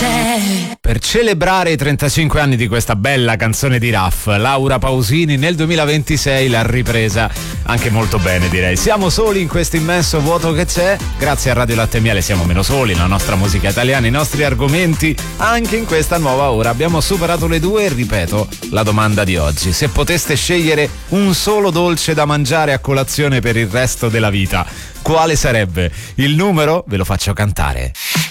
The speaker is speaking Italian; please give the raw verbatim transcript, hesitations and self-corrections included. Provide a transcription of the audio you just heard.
c'è. Per celebrare i trentacinque anni di questa bella canzone di Raff, Laura Pausini nel duemilaventisei l'ha ripresa anche molto bene, direi. Siamo soli in questo immenso vuoto che c'è. Grazie a Radio Latte e Miele siamo meno soli, la nostra musica italiana, i nostri argomenti. Anche in questa nuova ora abbiamo superato le due e ripeto la domanda di oggi: se poteste scegliere un solo dolce da mangiare a colazione per il resto della vita, quale sarebbe? Il numero ve lo faccio cantare.